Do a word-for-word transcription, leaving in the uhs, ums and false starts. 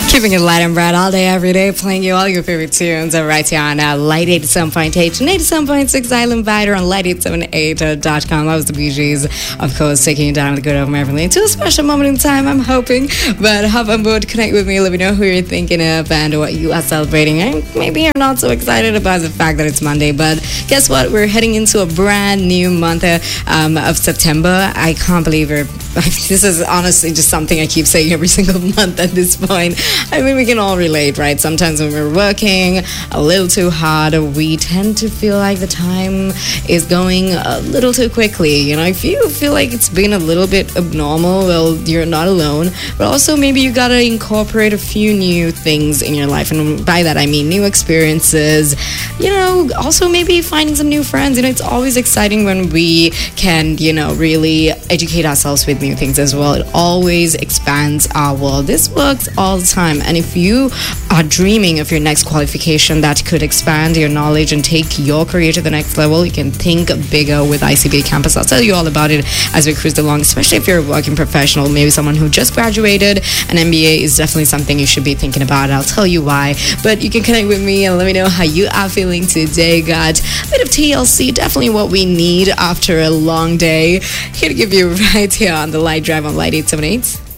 Keeping it light and bright all day, every day, playing you all your favorite tunes right here on uh, Light eighty-seven point eight and eighty-seven point six Island Vider on light eight seven eight dot com. That was the Bee Gees, of course, taking you down the good old Maryland Lane to a special moment in time, I'm hoping. But hop on board, connect with me, let me know who you're thinking of and what you are celebrating. And maybe you're not so excited about the fact that it's Monday, but guess what? We're heading into a brand new month uh, um, of September. I can't believe we're this is honestly just something I keep saying every single month at this point. I mean, we can all relate, right? Sometimes when we're working a little too hard, we tend to feel like the time is going a little too quickly. You know, if you feel like it's been a little bit abnormal, well, you're not alone. But also maybe you gotta incorporate a few new things in your life. And by that, I mean new experiences, you know, also maybe finding some new friends. You know, it's always exciting when we can, you know, really educate ourselves with new things as well. It always expands our world. This works all the time. And if you are dreaming of your next qualification that could expand your knowledge and take your career to the next level, you can think bigger with I C B Campus. I'll tell you all about it as we cruise along, especially if you're a working professional, maybe someone who just graduated. An M B A is definitely something you should be thinking about. I'll tell you why. But you can connect with me and let me know how you are feeling today. Got a bit of T L C, definitely what we need after a long day. Here to give you right here on the Light Drive on Light eight seven eight.